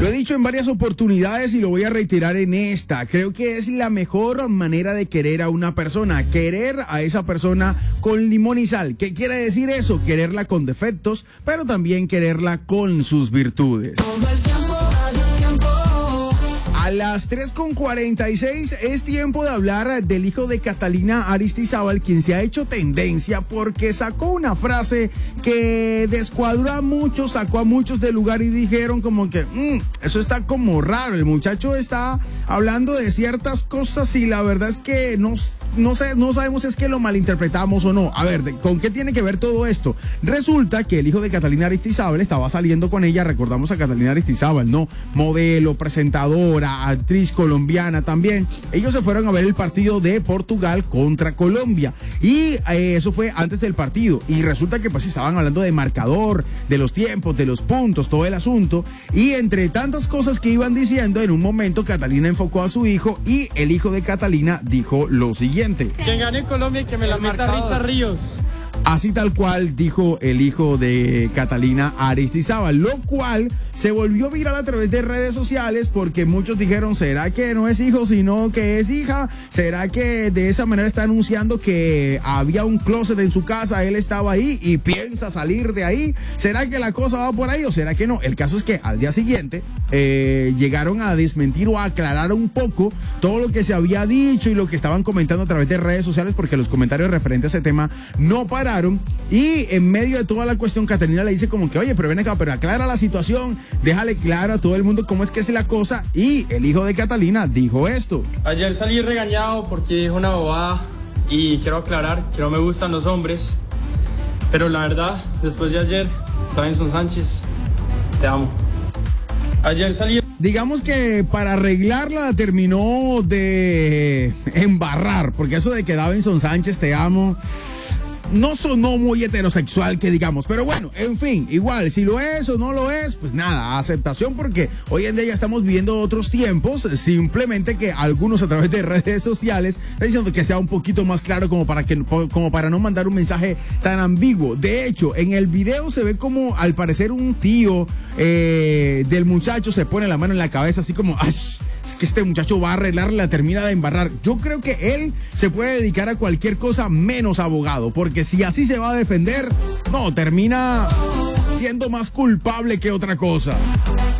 Lo he dicho en varias oportunidades y lo voy a reiterar en esta. Creo que es la mejor manera de querer a una persona. Querer a esa persona con limón y sal. ¿Qué quiere decir eso? Quererla con defectos, pero también quererla con sus virtudes. A las 3:46 es tiempo de hablar del hijo de Catalina Aristizábal, quien se ha hecho tendencia porque sacó una frase que descuadró a muchos, sacó a muchos del lugar y dijeron como que eso está como raro, el muchacho está hablando de ciertas cosas y la verdad es que no sabemos si es que lo malinterpretamos o no. A ver, ¿con qué tiene que ver todo esto? Resulta que el hijo de Catalina Aristizábal estaba saliendo con ella, recordamos a Catalina Aristizábal, ¿no? Modelo, presentadora, actriz colombiana también. Ellos se fueron a ver el partido de Portugal contra Colombia y eso fue antes del partido y resulta que pues estaban hablando de marcador, de los tiempos, de los puntos, todo el asunto y entre tantas cosas que iban diciendo, en un momento Catalina enfocó a su hijo y el hijo de Catalina dijo lo siguiente: que gane Colombia y que me la meta Richard Ríos. Así tal cual dijo el hijo de Catalina Aristizábal, lo cual se volvió viral a través de redes sociales porque muchos dijeron, ¿será que no es hijo sino que es hija? ¿Será que de esa manera está anunciando que había un closet en su casa, él estaba ahí y piensa salir de ahí? ¿Será que la cosa va por ahí o será que no? El caso es que al día siguiente llegaron a desmentir o a aclarar un poco todo lo que se había dicho y lo que estaban comentando a través de redes sociales porque los comentarios referentes a ese tema no pararon. Y en medio de toda la cuestión, Catalina le dice como que, oye, pero ven acá, pero aclara la situación, déjale claro a todo el mundo cómo es que es la cosa. Y el hijo de Catalina dijo esto: ayer salí regañado porque dijo una bobada y quiero aclarar que no me gustan los hombres, pero la verdad, después de ayer, Davinson Sánchez, te amo. Ayer salí... Digamos que para arreglarla terminó de embarrar, porque eso de que Davinson Sánchez te amo no sonó muy heterosexual que digamos, pero bueno, en fin, igual, si lo es o no lo es, pues nada, aceptación porque hoy en día ya estamos viviendo otros tiempos, simplemente que algunos a través de redes sociales están diciendo que sea un poquito más claro como para no mandar un mensaje tan ambiguo. De hecho, en el video se ve como al parecer un tío del muchacho se pone la mano en la cabeza así como, es que este muchacho va a arreglar, la termina de embarrar. Yo creo que él se puede dedicar a cualquier cosa menos abogado, porque si así se va a defender, no, termina siendo más culpable que otra cosa.